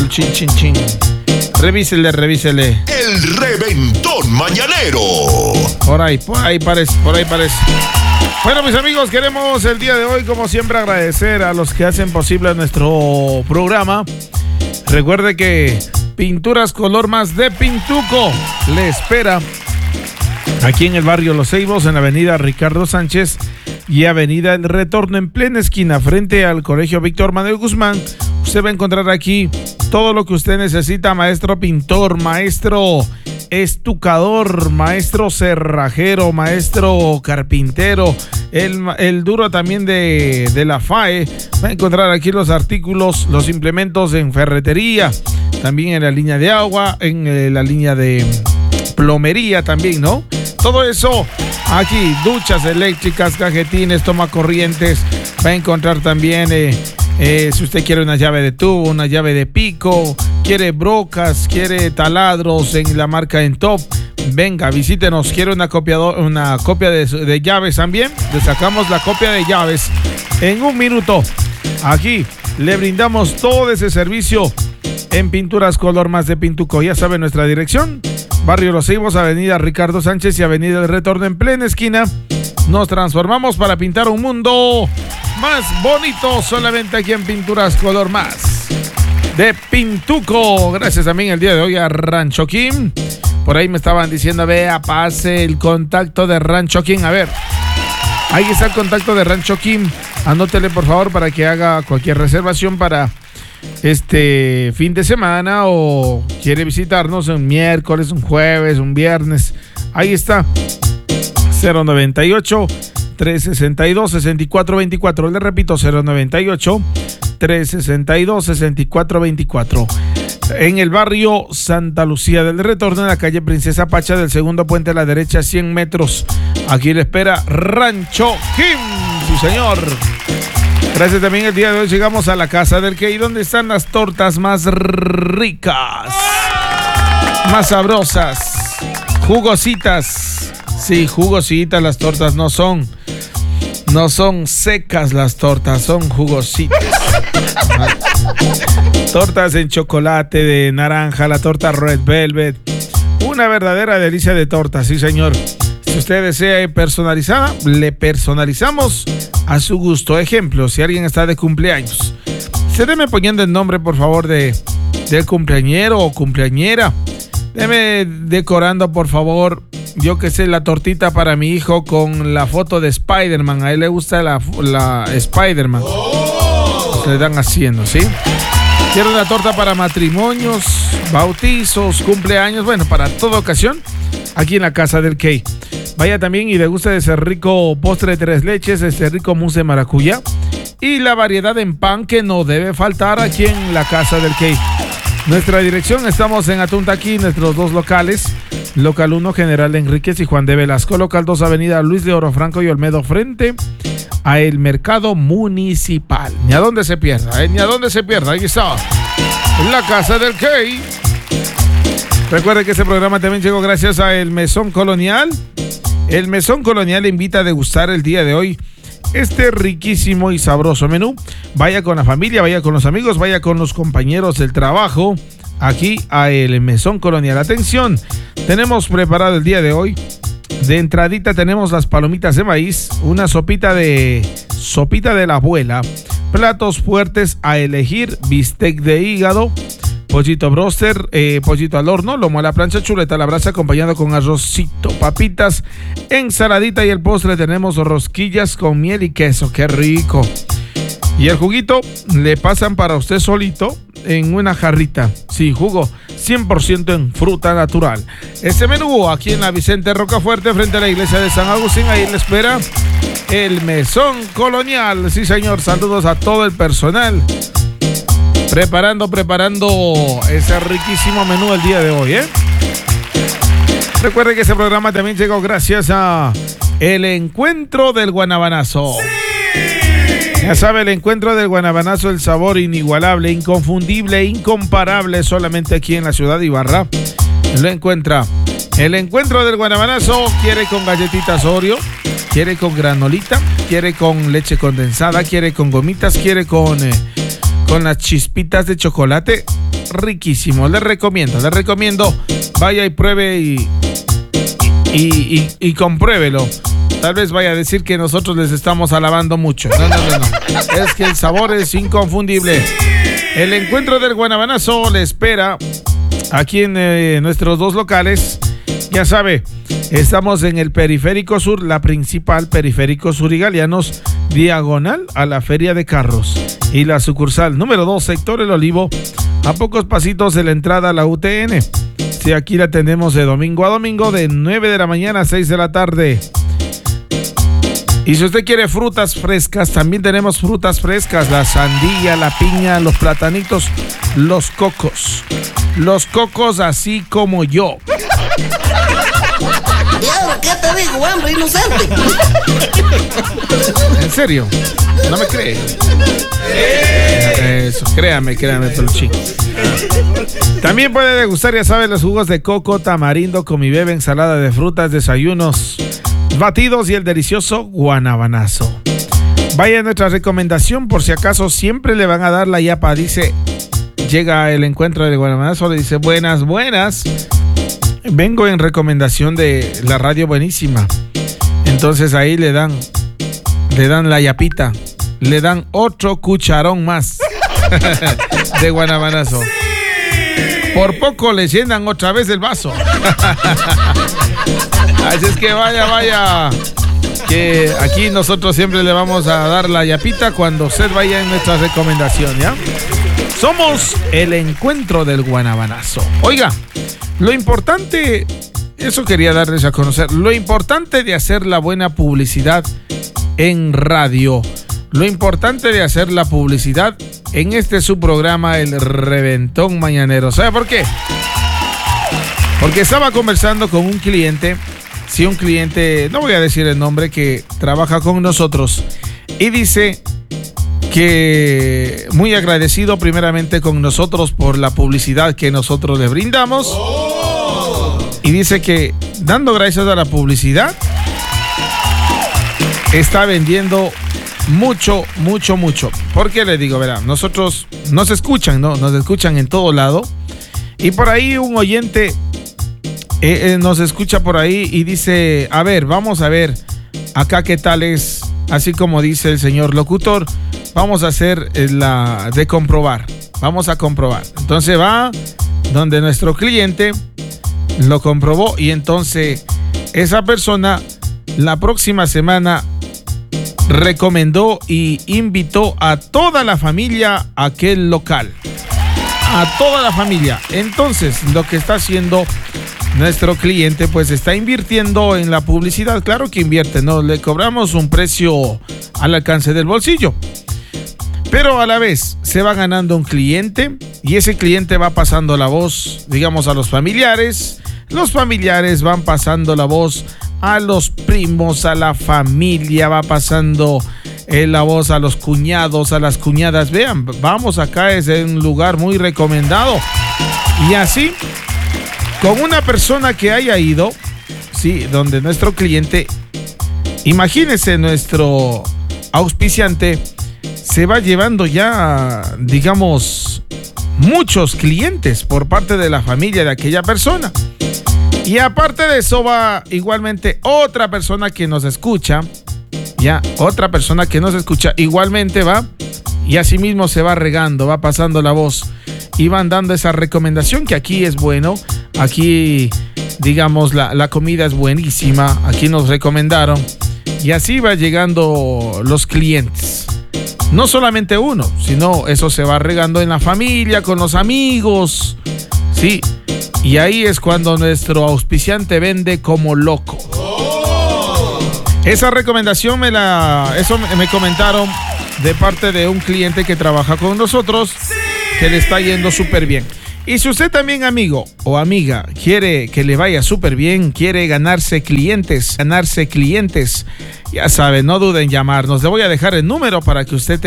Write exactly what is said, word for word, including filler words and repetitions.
el chin chin chin. Revísele, revísele. El reventón mañanero. Por ahí, por ahí parece, por ahí parece. Bueno, mis amigos, queremos el día de hoy, como siempre, agradecer a los que hacen posible nuestro programa. Recuerde que Pinturas Color Más de Pintuco le espera aquí en el barrio Los Ceibos, en la avenida Ricardo Sánchez y avenida El Retorno, en plena esquina, frente al Colegio Víctor Manuel Guzmán. Usted va a encontrar aquí todo lo que usted necesita: maestro pintor, maestro estucador, maestro cerrajero, maestro carpintero, el, el duro también de, de la F A E. Va a encontrar aquí los artículos, los implementos en ferretería, también en la línea de agua, en eh, la línea de plomería también, ¿no? Todo eso aquí, duchas eléctricas, cajetines, tomacorrientes. Va a encontrar también, eh, eh, si usted quiere una llave de tubo, una llave de pico, quiere brocas, quiere taladros en la marca Entop, venga, visítenos. Quiere una copia, una copia de, de llaves también. Le sacamos la copia de llaves en un minuto. Aquí le brindamos todo ese servicio en Pinturas Color Más de Pintuco. Ya sabe nuestra dirección: barrio Los Ceibos, avenida Ricardo Sánchez y avenida El Retorno, en plena esquina. Nos transformamos para pintar un mundo más bonito, solamente aquí en Pinturas Color Más de Pintuco. Gracias también el día de hoy a Rancho Kim. Por ahí me estaban diciendo, vea, pase el contacto de Rancho Kim. A ver, ahí está el contacto de Rancho Kim. Anótele por favor para que haga cualquier reservación para este fin de semana, o quiere visitarnos un miércoles, un jueves, un viernes. Ahí está, cero noventa y ocho, trescientos sesenta y dos, sesenta y cuatro veinticuatro. Le repito, cero noventa y ocho, trescientos sesenta y dos, sesenta y cuatro veinticuatro. En el barrio Santa Lucía del Retorno, en la calle Princesa Pacha, del segundo puente a la derecha, cien metros. Aquí le espera Rancho Kim. Sí, señor. Gracias también el día de hoy llegamos a la Casa del Key, donde están las tortas más ricas, más sabrosas, jugositas. Sí, jugositas las tortas, no son, no son secas las tortas, son jugositas. Tortas en chocolate, de naranja, la torta Red Velvet. Una verdadera delicia de torta, sí señor. Si usted desea personalizada, le personalizamos a su gusto. Ejemplo, si alguien está de cumpleaños, se deme poniendo el nombre, por favor, de del cumpleañero o cumpleañera. Deme decorando, por favor, yo que sé, la tortita para mi hijo con la foto de Spider-Man. A él le gusta la, la Spider-Man. Se le dan haciendo, ¿sí? Quiero una torta para matrimonios, bautizos, cumpleaños, bueno, para toda ocasión, aquí en la Casa del Key. Vaya también y deguste de ese rico postre de tres leches, este rico mousse de maracuyá y la variedad en pan que no debe faltar aquí en la Casa del Key. Nuestra dirección: estamos en Atuntaquí, nuestros dos locales. Local uno, General Enríquez y Juan de Velasco. Local dos, Avenida Luis de Oro Franco y Olmedo, frente a el Mercado Municipal. Ni a dónde se pierda, ¿eh? Ni a dónde se pierda. Ahí está, en la Casa del Key. Recuerde que este programa también llegó gracias a El Mesón Colonial. El Mesón Colonial le invita a degustar el día de hoy este riquísimo y sabroso menú. Vaya con la familia, vaya con los amigos, vaya con los compañeros del trabajo, aquí a El Mesón Colonial. Atención, tenemos preparado el día de hoy, de entradita tenemos las palomitas de maíz, una sopita de sopita de la abuela, platos fuertes a elegir: bistec de hígado, pollito broster, eh, pollito al horno, lomo a la plancha, chuleta a la brasa acompañado con arrocito, papitas, ensaladita, y el postre tenemos rosquillas con miel y queso. ¡Qué rico! Y el juguito le pasan para usted solito en una jarrita. Sí, jugo cien por ciento en fruta natural. Este menú aquí en la Vicente Rocafuerte, frente a la iglesia de San Agustín. Ahí le espera El Mesón Colonial. Sí, señor. Saludos a todo el personal. Preparando, preparando ese riquísimo menú el día de hoy, ¿eh? Recuerde que este programa también llegó gracias a El Encuentro del Guanabanazo. ¡Sí! Ya sabe, El Encuentro del Guanabanazo, el sabor inigualable, inconfundible, incomparable, solamente aquí en la ciudad de Ibarra. Lo encuentra. El Encuentro del Guanabanazo. Quiere con galletitas Oreo, quiere con granolita, quiere con leche condensada, quiere con gomitas, quiere con... Eh, con las chispitas de chocolate. riquísimo. Les recomiendo, les recomiendo, vaya y pruebe y, y, y, y compruébelo. Tal vez vaya a decir que nosotros les estamos alabando mucho. No, no, no, no. Es que el sabor es inconfundible. El encuentro del Guanabanazo le espera aquí en eh, nuestros dos locales. Ya sabe, estamos en el Periférico Sur, la principal, Periférico Sur y Galeanos, diagonal a la Feria de Carros. Y la sucursal número dos, Sector El Olivo, a pocos pasitos de la entrada a la U T N. Sí, aquí la tenemos de domingo a domingo, de nueve de la mañana a seis de la tarde. Y si usted quiere frutas frescas, también tenemos frutas frescas, la sandía, la piña, los platanitos, los cocos. Los cocos así como yo. ¿Y ahora qué te digo, hombre inocente? ¿En serio? ¿No me cree? Eso, créame, créame, peluchín. También puede degustar, ya sabe, los jugos de coco, tamarindo, comibebe, ensalada de frutas, desayunos, batidos y el delicioso Guanabanazo. Vaya a nuestra recomendación, por si acaso siempre le van a dar la yapa. Dice, llega el encuentro del Guanabanazo, le dice, buenas, buenas. Vengo en recomendación de la radio buenísima. Entonces ahí le dan, le dan la yapita, le dan otro cucharón más de Guanabanazo. Por poco le llenan otra vez el vaso. Así es que vaya, vaya, que aquí nosotros siempre le vamos a dar la yapita cuando usted vaya en nuestra recomendación, ¿ya? Somos el encuentro del Guanabanazo. Oiga, lo importante, eso quería darles a conocer, lo importante de hacer la buena publicidad en radio, lo importante de hacer la publicidad en este su programa, el Reventón Mañanero. ¿Sabe por qué? Porque estaba conversando con un cliente, sí, un cliente, no voy a decir el nombre, que trabaja con nosotros y dice que muy agradecido primeramente con nosotros por la publicidad que nosotros le brindamos. Y dice que dando gracias a la publicidad está vendiendo mucho, mucho, mucho. ¿Por qué le digo? Verá, nosotros nos escuchan, ¿no? Nos escuchan en todo lado. Y por ahí un oyente eh, eh, nos escucha por ahí y dice, a ver, vamos a ver acá qué tal es, así como dice el señor locutor, vamos a hacer la de comprobar, vamos a comprobar. Entonces va donde nuestro cliente lo comprobó y entonces esa persona la próxima semana recomendó y invitó a toda la familia a aquel local, a toda la familia. Entonces lo que está haciendo nuestro cliente, pues está invirtiendo en la publicidad. Claro que invierte, no le cobramos un precio al alcance del bolsillo, pero a la vez se va ganando un cliente y ese cliente va pasando la voz, digamos, a los familiares. Los familiares van pasando la voz a los primos, a la familia, va pasando eh, la voz a los cuñados, a las cuñadas. Vean, vamos acá, es un lugar muy recomendado. Y así, con una persona que haya ido, sí, donde nuestro cliente, imagínese, nuestro auspiciante se va llevando ya, digamos, muchos clientes por parte de la familia de aquella persona. Y aparte de eso va igualmente otra persona que nos escucha, ya, otra persona que nos escucha igualmente va, y así mismo se va regando, va pasando la voz y van dando esa recomendación que aquí es bueno, aquí digamos la, la comida es buenísima, aquí nos recomendaron y así va llegando los clientes. No solamente uno, sino eso se va regando en la familia, con los amigos, sí. Y ahí es cuando nuestro auspiciante vende como loco. Oh. Esa recomendación me la, eso me comentaron de parte de un cliente que trabaja con nosotros, sí, que le está yendo súper bien. Y si usted también, amigo o amiga, quiere que le vaya súper bien, quiere ganarse clientes, ganarse clientes, ya sabe, no duden en llamarnos. Le voy a dejar el número para que usted